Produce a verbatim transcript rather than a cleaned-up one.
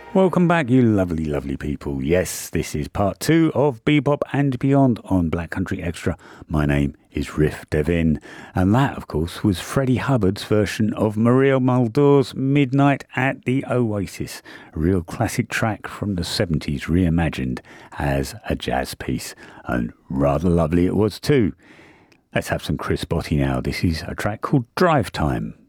Welcome back, you lovely, lovely people. Yes, this is part two of Bebop and Beyond on Black Country Extra. My name is Riff Devin, and that, of course, was Freddie Hubbard's version of Maria Muldaur's Midnight at the Oasis, a real classic track from the seventies reimagined as a jazz piece, and rather lovely it was too. Let's have some Chris Botti now. This is a track called Drive Time.